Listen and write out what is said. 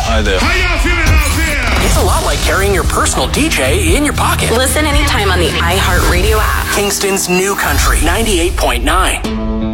Hi there. How y'all feeling out there? It's a lot like carrying your personal DJ in your pocket. Listen anytime on the iHeartRadio app. Kingston's New Country 98.9.